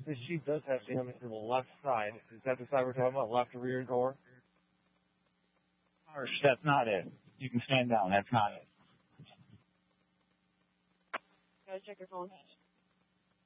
This sheet does have to come to the left side. Is that the side we're talking about, left rear door? Harsh, that's not it. You can stand down. That's not it. Gotta check your phone.